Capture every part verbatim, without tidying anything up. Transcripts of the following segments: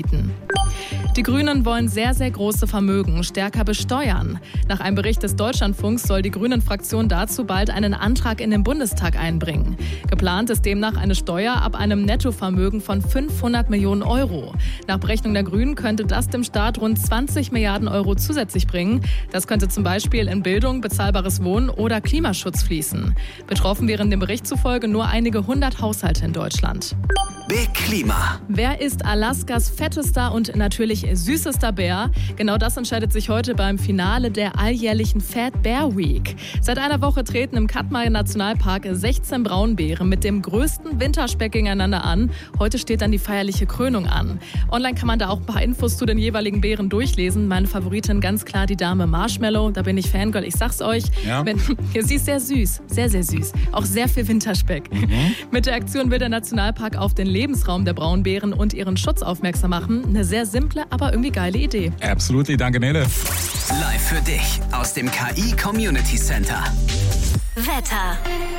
Die Grünen wollen sehr, sehr große Vermögen stärker besteuern. Nach einem Bericht des Deutschlandfunks soll die Grünen-Fraktion dazu bald einen Antrag in den Bundestag einbringen. Geplant ist demnach eine Steuer ab einem Nettovermögen von fünfhundert Millionen Euro. Nach Berechnung der Grünen könnte das dem Staat rund zwanzig Milliarden Euro zusätzlich bringen. Das könnte zum Beispiel in Bildung, bezahlbares Wohnen oder Klimaschutz fließen. Betroffen wären dem Bericht zufolge nur einige hundert Haushalte in Deutschland. Big Klima. Wer ist Alaskas fettester und natürlich süßester Bär? Genau das entscheidet sich heute beim Finale der alljährlichen Fat Bear Week. Seit einer Woche treten im Katmai Nationalpark sechzehn Braunbären mit dem größten Winterspeck gegeneinander an. Heute steht dann die feierliche Krönung an. Online kann man da auch ein paar Infos zu den jeweiligen Bären durchlesen. Meine Favoritin ganz klar die Dame Marshmallow. Da bin ich Fangirl, ich sag's euch. Ja. Wenn, sie ist sehr süß, sehr, sehr süß. Auch sehr viel Winterspeck. Mhm. Mit der Aktion will der Nationalpark auf den Lebensraum der Braunbären und ihren Schutz aufmerksam machen. Eine sehr simple, aber irgendwie geile Idee. Absolutely, danke Nele. Live für dich aus dem K I Community Center. Wetter.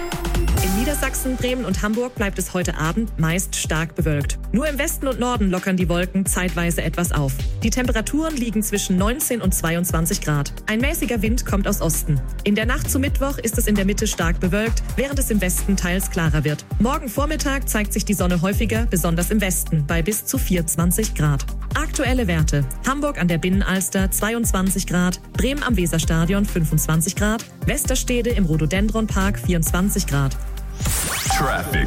In Niedersachsen, Bremen und Hamburg bleibt es heute Abend meist stark bewölkt. Nur im Westen und Norden lockern die Wolken zeitweise etwas auf. Die Temperaturen liegen zwischen neunzehn und zweiundzwanzig Grad. Ein mäßiger Wind kommt aus Osten. In der Nacht zu Mittwoch ist es in der Mitte stark bewölkt, während es im Westen teils klarer wird. Morgen Vormittag zeigt sich die Sonne häufiger, besonders im Westen, bei bis zu vierundzwanzig Grad. Aktuelle Werte: Hamburg an der Binnenalster zweiundzwanzig Grad, Bremen am Weserstadion fünfundzwanzig Grad, Westerstede im Rhododendronpark vierundzwanzig Grad. Traffic.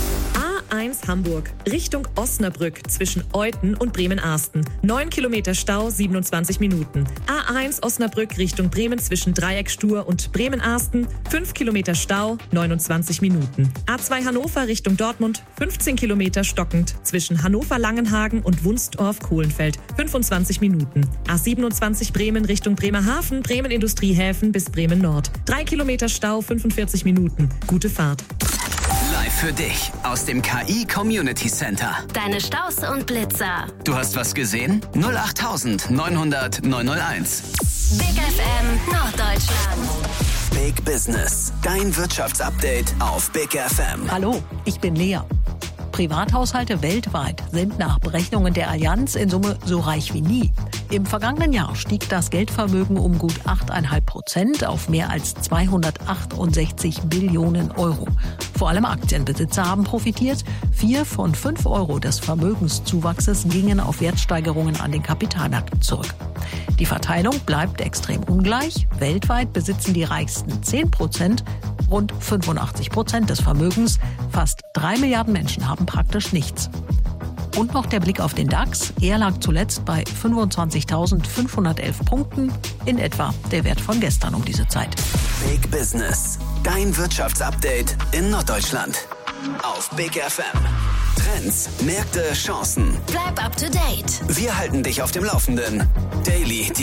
A eins Hamburg, Richtung Osnabrück zwischen Euthen und Bremen-Arsten. neun Kilometer Stau, siebenundzwanzig Minuten. A eins Osnabrück Richtung Bremen zwischen Dreieckstur und Bremen-Arsten. fünf Kilometer Stau, neunundzwanzig Minuten. A zwei Hannover Richtung Dortmund, fünfzehn Kilometer stockend zwischen Hannover-Langenhagen und Wunstorf-Kohlenfeld. fünfundzwanzig Minuten. A siebenundzwanzig Bremen Richtung Bremerhaven, Bremen-Industriehäfen bis Bremen-Nord. drei Kilometer Stau, fünfundvierzig Minuten. Gute Fahrt. Live für dich aus dem K I Community Center. Deine Staus und Blitzer. Du hast was gesehen? null acht neun null null neun null eins. Big F M Norddeutschland. Big Business. Dein Wirtschaftsupdate auf Big F M. Hallo, ich bin Lea. Privathaushalte weltweit sind nach Berechnungen der Allianz in Summe so reich wie nie. Im vergangenen Jahr stieg das Geldvermögen um gut acht Komma fünf Prozent auf mehr als zweihundertachtundsechzig Billionen Euro. Vor allem Aktienbesitzer haben profitiert. Vier von fünf Euro des Vermögenszuwachses gingen auf Wertsteigerungen an den Kapitalmärkten zurück. Die Verteilung bleibt extrem ungleich. Weltweit besitzen die reichsten zehn Prozent rund fünfundachtzig Prozent des Vermögens. Fast drei Milliarden Menschen haben praktisch nichts. Und noch der Blick auf den DAX. Er lag zuletzt bei fünfundzwanzigtausendfünfhundertelf Punkten, in etwa der Wert von gestern um diese Zeit. Big Business. Dein Wirtschaftsupdate in Norddeutschland. Auf Big F M. Trends, Märkte, Chancen. Bleib up to date. Wir halten dich auf dem Laufenden. Daily